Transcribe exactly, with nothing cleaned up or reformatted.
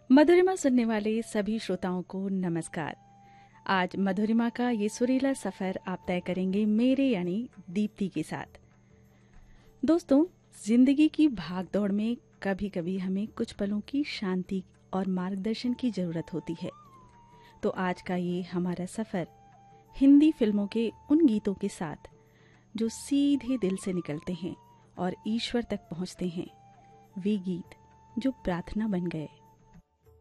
मधुरिमा सुनने वाले सभी श्रोताओं को नमस्कार। आज मधुरिमा का ये सुरीला सफर आप तय करेंगे मेरे यानी दीप्ति के साथ। दोस्तों, जिंदगी की भागदौड़ में कभी कभी हमें कुछ पलों की शांति और मार्गदर्शन की जरूरत होती है। तो आज का ये हमारा सफर हिंदी फिल्मों के उन गीतों के साथ जो सीधे दिल से निकलते हैं और ईश्वर तक पहुंचते हैं। वे गीत जो प्रार्थना बन गए।